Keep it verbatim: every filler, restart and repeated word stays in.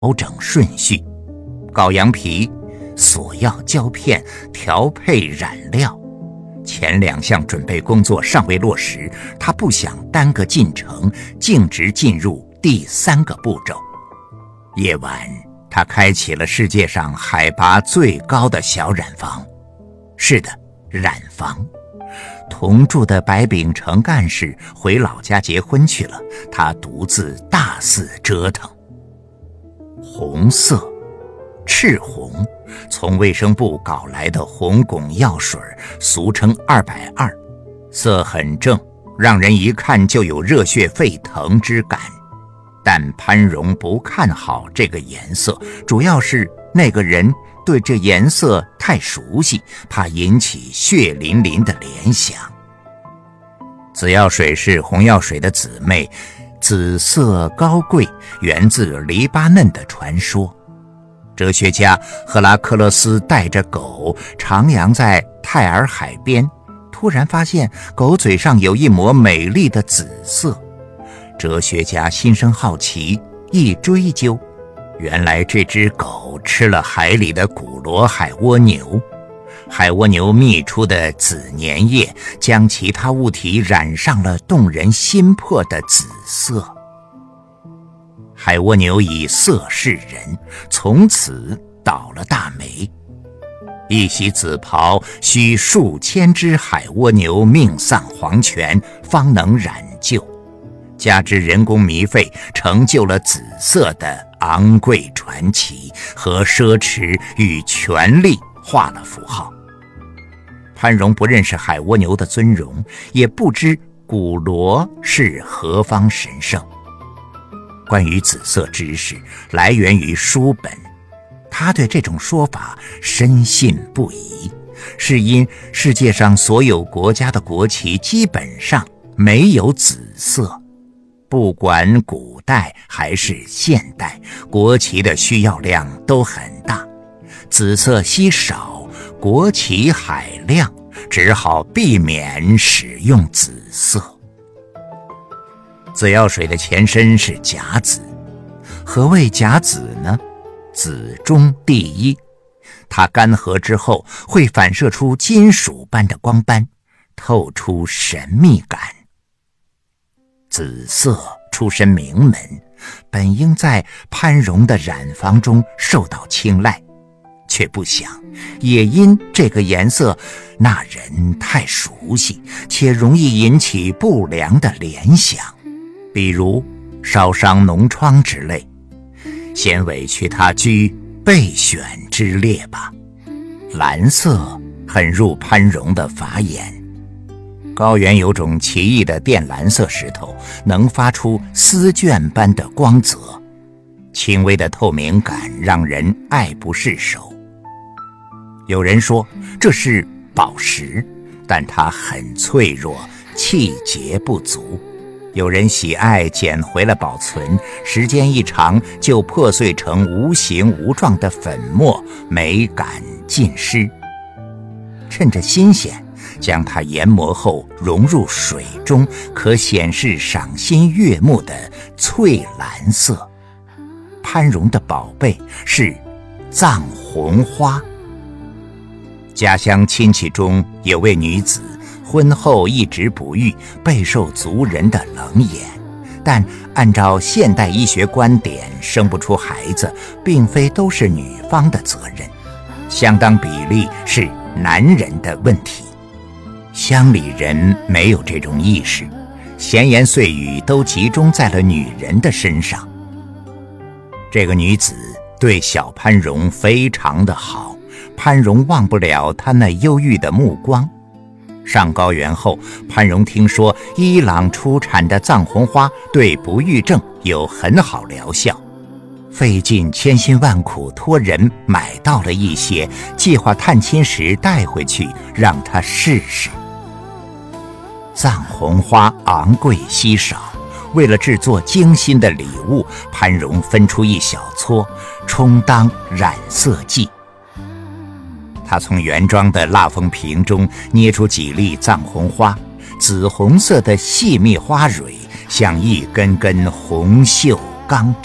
调整顺序，羔羊皮、索药胶片、调配染料。前两项准备工作尚未落实，他不想耽搁进程，径直进入第三个步骤。夜晚，他开启了世界上海拔最高的小染坊。是的，染坊。同住的白秉成干事回老家结婚去了，他独自大肆折腾。红色，赤红，从卫生部搞来的红汞药水，俗称二百二，色很正，让人一看就有热血沸腾之感。但潘荣不看好这个颜色，主要是那个人对这颜色太熟悉，怕引起血淋淋的联想。紫药水是红药水的姊妹，紫色高贵，源自黎巴嫩的传说。哲学家赫拉克勒斯带着狗徜徉在泰尔海边，突然发现狗嘴上有一抹美丽的紫色。哲学家心生好奇，一追究，原来这只狗吃了海里的古罗海蜗牛，海蜗牛泌出的紫粘液将其他物体染上了动人心魄的紫色。海蜗牛以色示人，从此倒了大霉。一袭紫袍需数千只海蜗牛命丧黄泉方能染就，加之人工糜费，成就了紫色的昂贵传奇，和奢侈与权力画了符号。潘荣不认识海蜗牛的尊荣，也不知古罗是何方神圣。关于紫色知识来源于书本，他对这种说法深信不疑，是因世界上所有国家的国旗基本上没有紫色。不管古代还是现代，国旗的需要量都很大，紫色稀少，国旗海量，只好避免使用紫色。紫药水的前身是甲紫。何谓甲紫呢？紫中第一，它干涸之后会反射出金属般的光斑，透出神秘感。紫色出身名门，本应在潘荣的染坊中受到青睐，却不想也因这个颜色那人太熟悉，且容易引起不良的联想，比如烧伤脓疮之类。先委屈他居备选之列吧。蓝色很入潘荣的法眼。高原有种奇异的靛蓝色石头，能发出丝绢般的光泽，轻微的透明感让人爱不释手。有人说这是宝石，但它很脆弱，气节不足。有人喜爱捡回了保存，时间一长就破碎成无形无状的粉末，美感尽失。趁着新鲜，将它研磨后融入水中，可显示赏心悦目的翠蓝色。潘荣的宝贝是藏红花。家乡亲戚中有位女子，婚后一直不育，备受族人的冷眼。但按照现代医学观点，生不出孩子并非都是女方的责任，相当比例是男人的问题。乡里人没有这种意识，闲言碎语都集中在了女人的身上。这个女子对小潘荣非常的好，潘荣忘不了她那忧郁的目光。上高原后，潘荣听说伊朗出产的藏红花对不育症有很好疗效，费尽千辛万苦托人买到了一些，计划探亲时带回去让他试试。藏红花昂贵稀少，为了制作精心的礼物，潘荣分出一小撮充当染色剂。他从原装的蜡封瓶中捏出几粒藏红花，紫红色的细密花蕊像一根根红袖钢